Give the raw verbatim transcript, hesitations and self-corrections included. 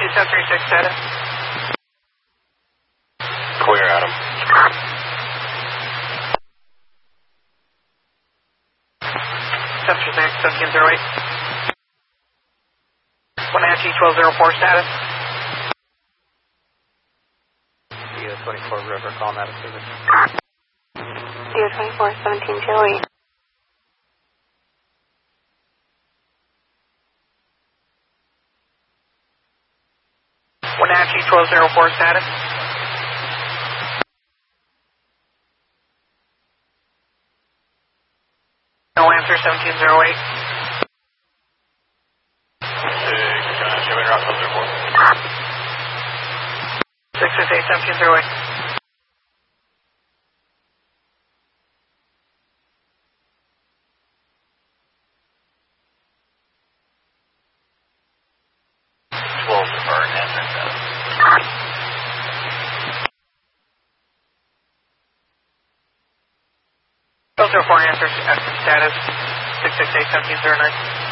two seven three six status. Clear, Adam. seven three six, seventeen zero eight. one half G twelve zero four status. D O twenty-four River, calling out of service. D O twenty-four, seventeen zero eight. one half G twelve zero four status. No answer, seventeen zero eight. Showing route zero four. six six eight, seventeen zero eight. twelve deferred, answer status. twelve zero four answer status. six six eight, seventeen zero nine.